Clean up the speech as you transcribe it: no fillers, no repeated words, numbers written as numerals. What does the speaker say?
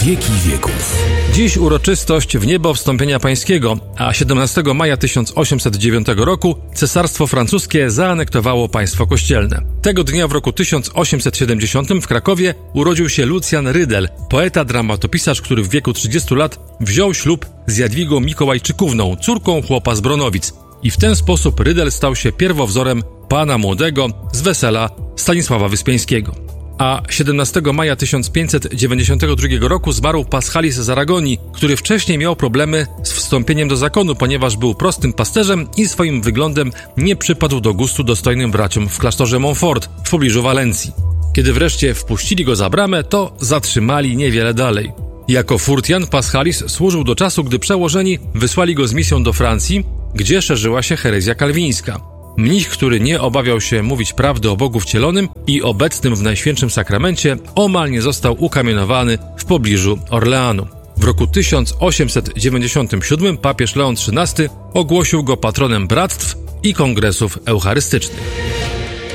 wieki wieków. Dziś uroczystość w niebo wstąpienia pańskiego, a 17 maja 1809 roku Cesarstwo Francuskie zaanektowało państwo kościelne. Tego dnia w roku 1870 w Krakowie urodził się Lucjan Rydel, poeta, dramatopisarz, który w wieku 30 lat wziął ślub z Jadwigą Mikołajczykówną, córką chłopa z Bronowic. I w ten sposób Rydel stał się pierwowzorem pana młodego z wesela Stanisława Wyspiańskiego. A 17 maja 1592 roku zmarł Paschalis z Aragonii, który wcześniej miał problemy z wstąpieniem do zakonu, ponieważ był prostym pasterzem i swoim wyglądem nie przypadł do gustu dostojnym braciom w klasztorze Montfort w pobliżu Walencji. Kiedy wreszcie wpuścili go za bramę, to zatrzymali niewiele dalej. Jako furtian Paschalis służył do czasu, gdy przełożeni wysłali go z misją do Francji, gdzie szerzyła się herezja kalwińska. Mnich, który nie obawiał się mówić prawdy o Bogu wcielonym i obecnym w Najświętszym Sakramencie, omal nie został ukamienowany w pobliżu Orleanu. W roku 1897 papież Leon XIII ogłosił go patronem bractw i kongresów eucharystycznych.